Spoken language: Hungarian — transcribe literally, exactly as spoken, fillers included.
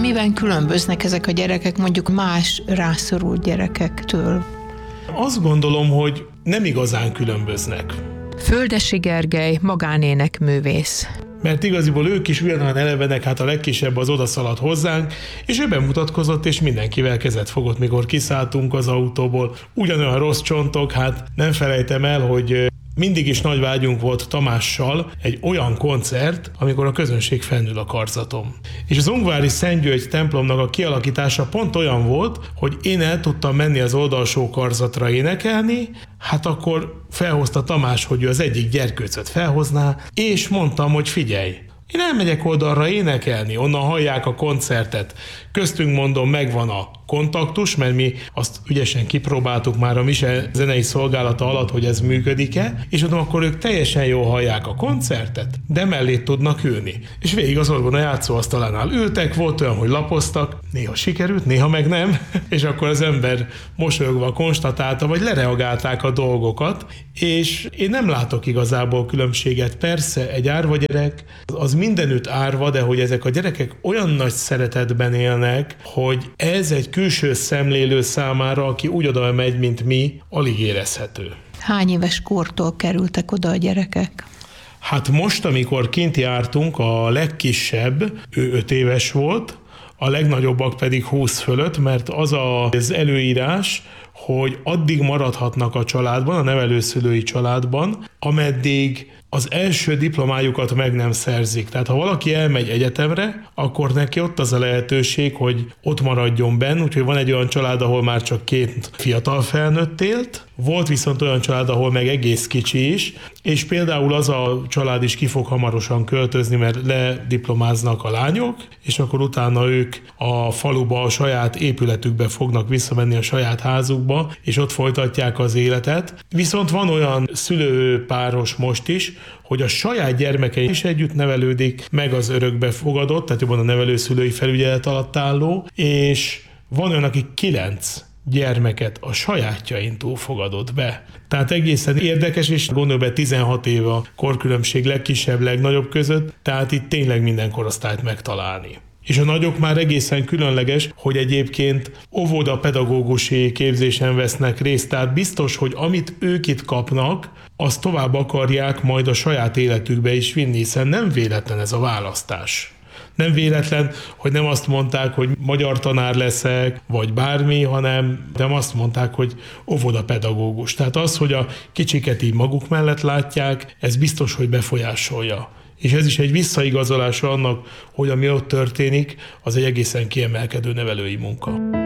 Miben különböznek ezek a gyerekek mondjuk más rászorult gyerekektől? Azt gondolom, hogy nem igazán különböznek. Földessy Gergely, magánénekművész. Mert igaziból ők is ugyanolyan elevenek, hát a legkisebb az odaszaladt hozzánk, és ő bemutatkozott, és mindenkivel kezet fogott, mikor kiszálltunk az autóból. Ugyanolyan rossz csontok, hát nem felejtem el, hogy mindig is nagy vágyunk volt Tamással egy olyan koncert, amikor a közönség fennül a karzaton. És az Ungvári Szent György templomnak a kialakítása pont olyan volt, hogy én el tudtam menni az oldalsó karzatra énekelni, hát akkor felhozta Tamás, hogy ő az egyik gyerkőcöt felhozná, és mondtam, hogy figyelj, én elmegyek oldalra énekelni, onnan hallják a koncertet. Köztünk mondom, megvan a kontaktus, mert mi azt ügyesen kipróbáltuk már a Mise zenei szolgálata alatt, hogy ez működik-e, és mondom, akkor ők teljesen jól hallják a koncertet, de mellé tudnak ülni. És végig az orgona játszóasztalánál ültek, volt olyan, hogy lapoztak, néha sikerült, néha meg nem, és akkor az ember mosolyogva konstatálta, vagy lereagálták a dolgokat, és én nem látok igazából különbséget. Persze egy árva gyerek, az mindenütt árva, de hogy ezek a gyerekek olyan nagy szeretetben élnek, hogy ez egy külső szemlélő számára, aki úgy oda megy, mint mi, alig érezhető. Hány éves kortól kerültek oda a gyerekek? Hát most, amikor kint jártunk, a legkisebb, ő öt éves volt, a legnagyobbak pedig húsz fölött, mert az az előírás, hogy addig maradhatnak a családban, a nevelőszülői családban, ameddig az első diplomájukat meg nem szerzik. Tehát ha valaki elmegy egyetemre, akkor neki ott az a lehetőség, hogy ott maradjon benn, úgyhogy van egy olyan család, ahol már csak két fiatal felnőtt élt, volt viszont olyan család, ahol meg egész kicsi is, és például az a család is ki fog hamarosan költözni, mert lediplomáznak a lányok, és akkor utána ők a faluba, a saját épületükbe fognak visszamenni, a saját házukba, és ott folytatják az életet. Viszont van olyan szülőpáros most is, hogy a saját gyermekei is együtt nevelődik, meg az örökbefogadott, tehát jobban a nevelőszülői felügyelet alatt álló, és van olyan, aki kilenc gyermeket a sajátjain túl fogadott be. Tehát egészen érdekes, és gondolj be tizenhat év a korkülönbség legkisebb, legnagyobb között, tehát itt tényleg minden korosztályt megtalálni. És a nagyok már egészen különleges, hogy egyébként óvoda pedagógusi képzésen vesznek részt, tehát biztos, hogy amit ők itt kapnak, azt tovább akarják majd a saját életükbe is vinni, hiszen nem véletlen ez a választás. Nem véletlen, hogy nem azt mondták, hogy magyar tanár leszek, vagy bármi, hanem nem azt mondták, hogy óvodapedagógus. Tehát az, hogy a kicsiket így maguk mellett látják, ez biztos, hogy befolyásolja. És ez is egy visszaigazolása annak, hogy ami ott történik, az egy egészen kiemelkedő nevelői munka.